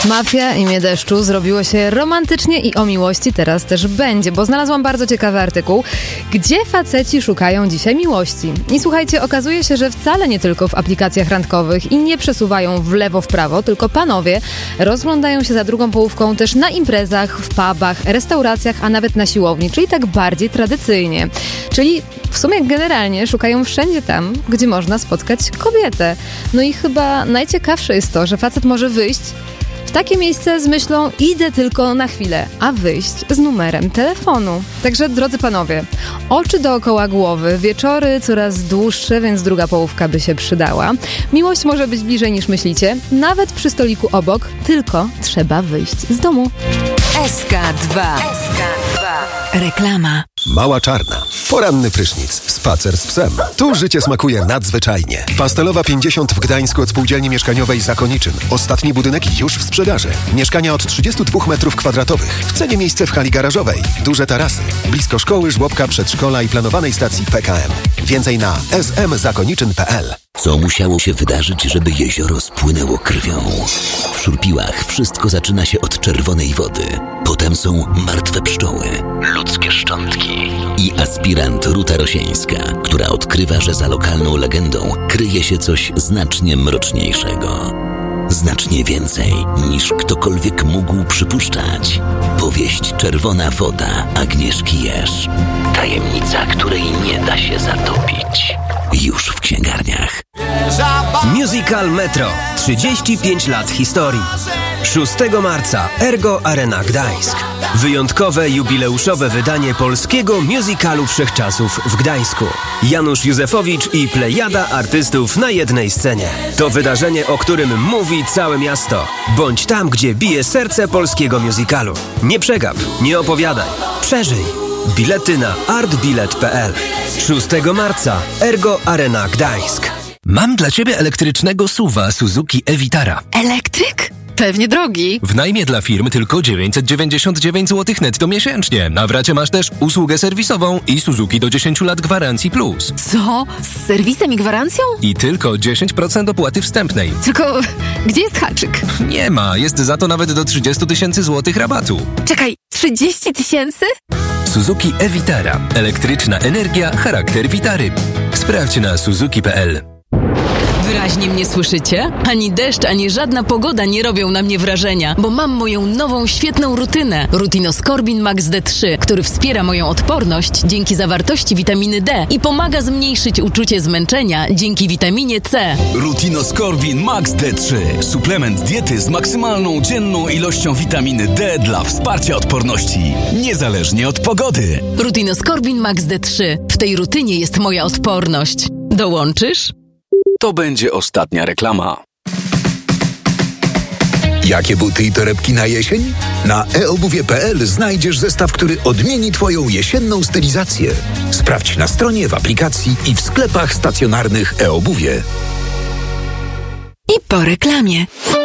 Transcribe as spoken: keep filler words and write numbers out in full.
Mafia, imię deszczu, zrobiło się romantycznie i o miłości teraz też będzie, bo znalazłam bardzo ciekawy artykuł, gdzie faceci szukają dzisiaj miłości. I słuchajcie, okazuje się, że wcale nie tylko w aplikacjach randkowych i nie przesuwają w lewo, w prawo, tylko panowie rozglądają się za drugą połówką też na imprezach, w pubach, restauracjach, a nawet na siłowni, czyli tak bardziej tradycyjnie. Czyli w sumie generalnie szukają wszędzie tam, gdzie można spotkać kobietę. No i chyba najciekawsze jest to, że facet może wyjść w takie miejsce z myślą, idę tylko na chwilę, a wyjść z numerem telefonu. Także, drodzy panowie, oczy dookoła głowy, wieczory coraz dłuższe, więc druga połówka by się przydała. Miłość może być bliżej niż myślicie, nawet przy stoliku obok, tylko trzeba wyjść z domu. S K dwa. S K dwa. Reklama. Mała Czarna. Poranny prysznic. Spacer z psem. Tu życie smakuje nadzwyczajnie. Pastelowa pięćdziesiąt w Gdańsku od spółdzielni mieszkaniowej Zakoniczyn. Ostatni budynek już w sprzedaży. Mieszkania od trzydziestu dwóch metrów kwadratowych. W cenie miejsce w hali garażowej. Duże tarasy. Blisko szkoły, żłobka, przedszkola i planowanej stacji P K M. Więcej na s m zakoniczyn kropka p l. Co musiało się wydarzyć, żeby jezioro spłynęło krwią? W Szurpiłach wszystko zaczyna się od czerwonej wody. Potem są martwe pszczoły, ludzkie szczątki i aspirant Ruta Rosieńska, która odkrywa, że za lokalną legendą kryje się coś znacznie mroczniejszego. Znacznie więcej niż ktokolwiek mógł przypuszczać. Powieść Czerwona woda Agnieszki Jerz. Tajemnica, której nie da się zatopić. Już w księgarniach. Musical Metro. trzydzieści pięć lat historii. szóstego marca Ergo Arena Gdańsk. Wyjątkowe jubileuszowe wydanie polskiego musicalu wszechczasów w Gdańsku. Janusz Józefowicz i plejada artystów na jednej scenie. To wydarzenie, o którym mówi całe miasto. Bądź tam, gdzie bije serce polskiego musicalu. Nie przegap, nie opowiadaj. Przeżyj. Bilety na artbilet kropka p l. szóstego marca Ergo Arena Gdańsk. Mam dla Ciebie elektrycznego suwa Suzuki e-Vitara. Elektryk? Pewnie drogi. W najmie dla firm tylko dziewięćset dziewięćdziesiąt dziewięć złotych netto miesięcznie. Na w racie masz też usługę serwisową i Suzuki do dziesięciu lat gwarancji plus. Co? Z serwisem i gwarancją? I tylko dziesięć procent opłaty wstępnej. Tylko gdzie jest haczyk? Nie ma, jest za to nawet do trzydzieści tysięcy złotych rabatu. Czekaj, trzydzieści tysięcy? Suzuki e-Vitara. Elektryczna energia, charakter Vitary. Sprawdź na suzuki kropka p l. Wyraźnie mnie słyszycie? Ani deszcz, ani żadna pogoda nie robią na mnie wrażenia, bo mam moją nową, świetną rutynę. Rutinoskorbin Max D trzy, który wspiera moją odporność dzięki zawartości witaminy D i pomaga zmniejszyć uczucie zmęczenia dzięki witaminie C. Rutinoskorbin Max D trzy. Suplement diety z maksymalną dzienną ilością witaminy D dla wsparcia odporności, niezależnie od pogody. Rutinoskorbin Max D trzy. W tej rutynie jest moja odporność. Dołączysz? To będzie ostatnia reklama. Jakie buty i torebki na jesień? Na e obuwie kropka p l znajdziesz zestaw, który odmieni Twoją jesienną stylizację. Sprawdź na stronie, w aplikacji i w sklepach stacjonarnych e-obuwie. I po reklamie.